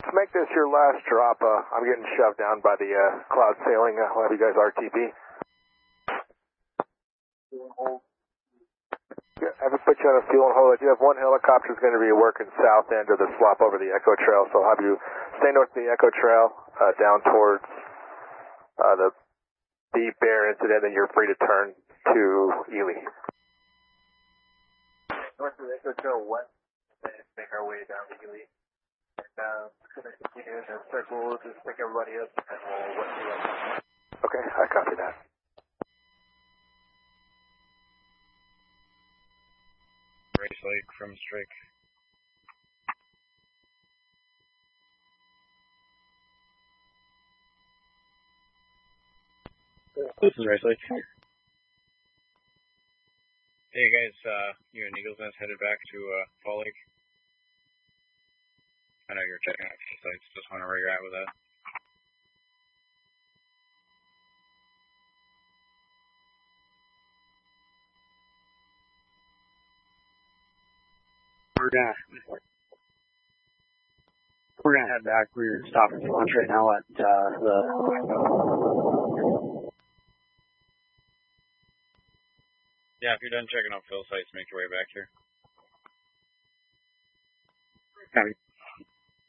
To make this your last drop, I'm getting shoved down by the cloud sailing. I'll have you guys RTB. Yeah, I haven't put you on a fuel and hold. I do have one helicopter that's going to be working south end of the swap over the Echo Trail, so I'll have you stay north of the Echo Trail, down towards the Bear incident, and you're free to turn to Ely. North of the Echo Trail west, and make our way down to Ely. And we're going to continue in a circle, just pick everybody up, and we'll west you up. Okay, I copy that. Race Lake from Strike. This is Race Lake. Hey guys, you and Eagles Nest headed back to Fall Lake. I know you're checking out the sites, just wondering where you're at with that. We're gonna head back. We're stopping for lunch right now at the. Yeah, if you're done checking out fill sites, make your way back here.